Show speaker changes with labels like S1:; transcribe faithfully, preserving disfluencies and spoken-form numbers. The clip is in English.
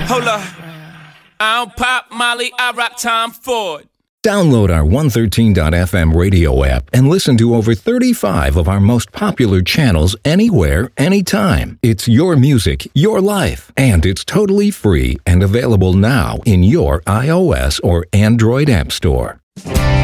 S1: Hold up. I don't pop Molly, I rock Tom Ford.
S2: Download our one thirteen dot f m radio app and listen to over thirty-five of our most popular channels anywhere, anytime. It's your music, your life, and it's totally free and available now in your iOS or Android app store.